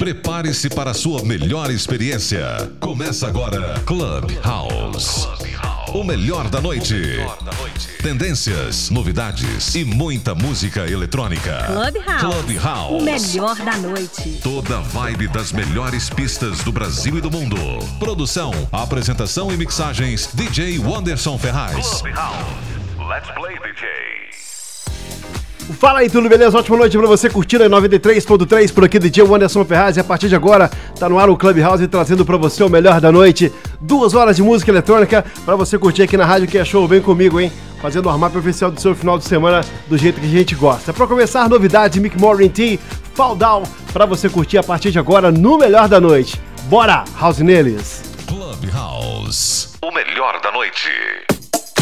Prepare-se para a sua melhor experiência. Começa agora Clubhouse. O melhor da noite. Tendências, novidades e muita música eletrônica. Clubhouse. O melhor da noite. Toda a vibe das melhores pistas do Brasil e do mundo. Produção, apresentação e mixagens DJ Wanderson Ferraz. Clubhouse. Let's play, DJ. Fala aí, tudo beleza? Ótima noite pra você curtindo a 93.3 por aqui, DJ Wanderson Ferraz. E a partir de agora, tá no ar o Clubhouse trazendo pra você o melhor da noite. 2 horas de música eletrônica pra você curtir aqui na rádio, que é show. Vem comigo, hein? Fazendo o armário oficial do seu final de semana do jeito que a gente gosta. Pra começar, novidade, Mick Morin T, Fall Down, pra você curtir a partir de agora no melhor da noite. Bora, house neles! Clubhouse. O melhor da noite.